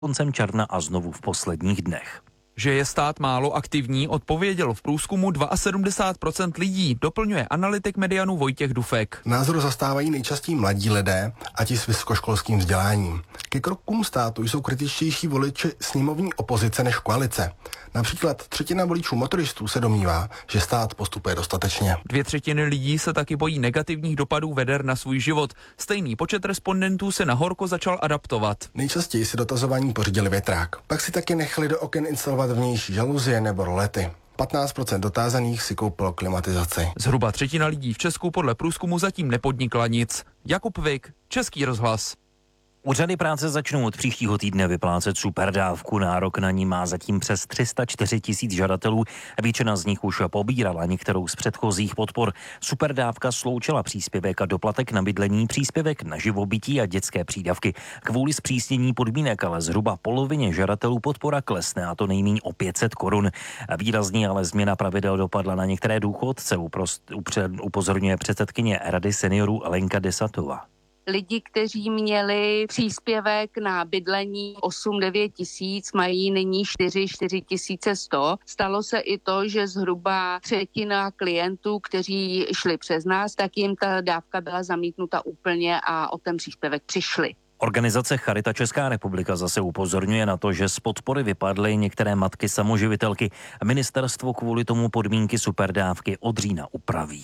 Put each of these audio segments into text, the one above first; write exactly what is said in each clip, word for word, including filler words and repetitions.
koncem června a znovu v posledních dnech. Že je stát málo aktivní, odpověděl v průzkumu sedmdesát dva procent lidí, doplňuje analytik Medianu Vojtěch Dufek. Názor zastávají nejčastěji mladí lidé a ti s vysokoškolským vzděláním. Ke krokům státu jsou kritičtější voliči sněmovní opozice než koalice. Například třetina voličů motoristů se domnívá, že stát postupuje dostatečně. Dvě třetiny lidí se taky bojí negativních dopadů veder na svůj život. Stejný počet respondentů se na horko začal adaptovat. Nejčastěji si dotazování pořídili větrák. Pak si taky nechali do oken instalovat vnější žaluzie nebo rolety. patnáct procent dotázaných si koupilo klimatizaci. Zhruba třetina lidí v Česku podle průzkumu zatím nepodnikla nic. Jakub Vik, Český rozhlas. Úřady práce začnou od příštího týdne vyplácet superdávku. Nárok na ní má zatím přes tři sta čtyři tisíc žadatelů. Většina z nich už pobírala některou z předchozích podpor. Superdávka sloučila příspěvek a doplatek na bydlení, příspěvek na živobytí a dětské přídavky. Kvůli zpřísnění podmínek ale zhruba polovině žadatelů podpora klesne, a to nejméně o pět set korun. Výrazně ale změna pravidel dopadla na některé důchodce, upozorňuje předsedkyně Rady seniorů Lenka Desatová. Lidi, kteří měli příspěvek na bydlení osm devět tisíc, mají nyní čtyři čtyři tisíce sto. Stalo se i to, že zhruba třetina klientů, kteří šli přes nás, tak jim ta dávka byla zamítnuta úplně a o ten příspěvek přišli. Organizace Charita Česká republika zase upozorňuje na to, že z podpory vypadly některé matky samoživitelky. Ministerstvo kvůli tomu podmínky superdávky od října upraví.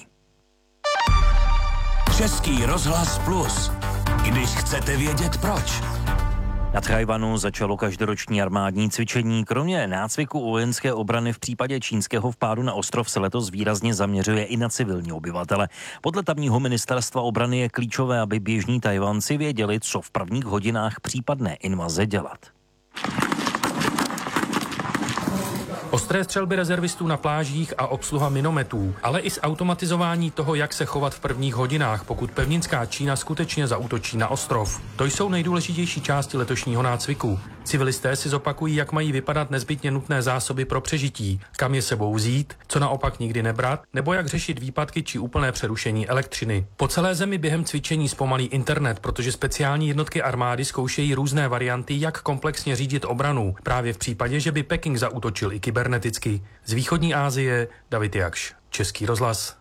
Český rozhlas Plus. Když chcete vědět proč. Na Tchaj-wanu začalo každoroční armádní cvičení. Kromě nácviku vojenské obrany v případě čínského vpádu na ostrov se letos výrazně zaměřuje i na civilní obyvatele. Podle tamního ministerstva obrany je klíčové, aby běžní Tajvanci věděli, co v prvních hodinách případné invaze dělat. Ostré střelby rezervistů na plážích a obsluha minometů, ale i zautomatizování toho, jak se chovat v prvních hodinách, pokud pevninská Čína skutečně zaútočí na ostrov. To jsou nejdůležitější části letošního nácviku. Civilisté si zopakují, jak mají vypadat nezbytně nutné zásoby pro přežití, kam je sebou vzít, co naopak nikdy nebrat, nebo jak řešit výpadky či úplné přerušení elektřiny. Po celé zemi během cvičení zpomalí internet, protože speciální jednotky armády zkoušejí různé varianty, jak komplexně řídit obranu, právě v případě, že by Peking zaútočil i kyberneticky. Z východní Asie David Jakš, Český rozhlas.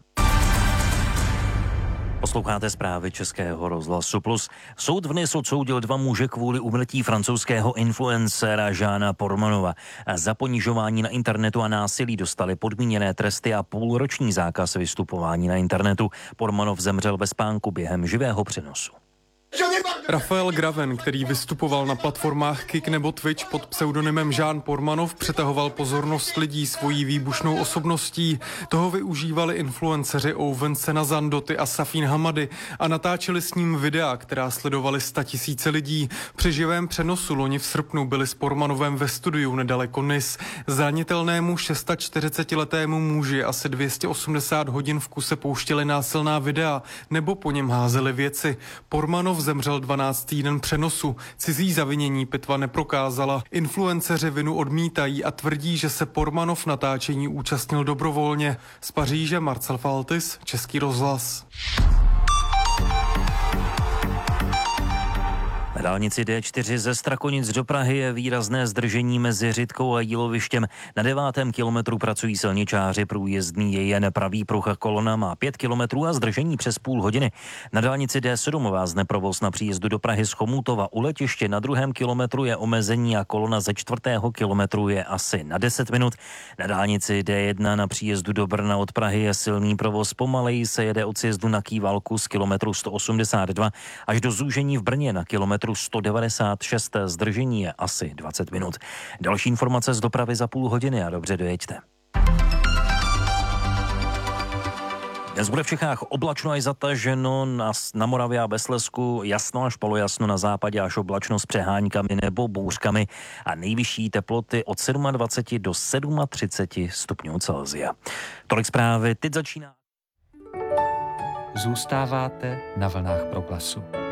Posloucháte zprávy Českého rozhlasu Plus. Soud v Nice odsoudil dva muže kvůli úmrtí francouzského influencera Jeana Portmanova. Za ponižování na internetu a násilí dostali podmíněné tresty a půlroční zákaz vystupování na internetu. Portmanov zemřel ve spánku během živého přenosu. Rafael Graven, který vystupoval na platformách Kik nebo Twitch pod pseudonymem Jean Portmanov, přetahoval pozornost lidí svojí výbušnou osobností. Toho využívali influenceři Owen Senazandoty a Safin Hamady a natáčeli s ním videa, která sledovali statisíce lidí. Při živém přenosu loni v srpnu byli s Portmanovem ve studiu nedaleko Nice. Zranitelnému čtyřicetišestiletému muži asi dvě stě osmdesát hodin v kuse pouštěli násilná videa nebo po něm házeli věci. Portmanov zemřel dvanáctý den přenosu. Cizí zavinění pitva neprokázala. Influenceři vinu odmítají a tvrdí, že se Portmanov natáčení účastnil dobrovolně. Z Paříže Marcel Faltis, Český rozhlas. Na dálnici D čtyři ze Strakonic do Prahy je výrazné zdržení mezi Řitkou a Jílovištěm. Na devátém kilometru pracují silničáři, průjezdný je jen pravý pruh a kolona má pět kilometrů a zdržení přes půl hodiny. Na dálnici D sedm vázne provoz na příjezdu do Prahy z Chomutova. U letiště na druhém kilometru je omezení a kolona ze čtvrtého kilometru je asi na deset minut. Na dálnici D jedna na příjezdu do Brna od Prahy je silný provoz. Pomaleji se jede od sjezdu na Kývalku z kilometru sto osmdesát dva až do zúžení v Brně na kilometru sto devadesát šest, zdržení je asi dvacet minut. Další informace z dopravy za půl hodiny a dobře dojeďte. Dnes bude v Čechách oblačno až zataženo, na, na Moravě a Beslesku jasno až polojasno, na západě až oblačno s přehánкami nebo bouřkami a nejvyšší teploty od dvacet sedm do třicet sedm stupňů Celsia. Tolik zprávy, teď začíná. Zůstáváte na vlnách Proglasu.